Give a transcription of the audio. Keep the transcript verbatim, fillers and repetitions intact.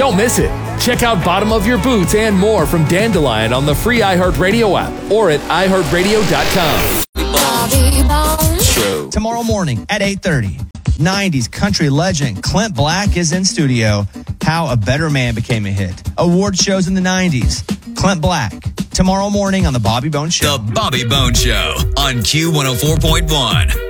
Don't miss it. Check out Bottom of Your Boots and more from Dandelion on the free iHeartRadio app or at i heart radio dot com. Show. Tomorrow morning at eight thirty, nineties country legend Clint Black is in studio. How a Better Man Became a Hit. Award shows in the nineties. Clint Black. Tomorrow morning on The Bobby Bones Show. The Bobby Bones Show on Q one oh four point one.